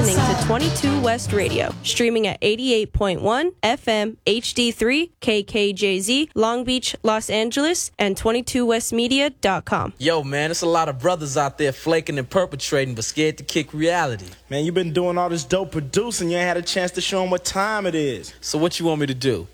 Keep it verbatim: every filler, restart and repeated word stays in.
listening to twenty-two West Radio, streaming at eighty-eight point one F M H D three K K J Z, Long Beach, Los Angeles, and twenty-two west media dot com. Yo, man, there's a lot of brothers out there flaking and perpetrating, but scared to kick reality. Man, you've been doing all this dope producing. You ain't had a chance to show them what time it is. So what you want me to do?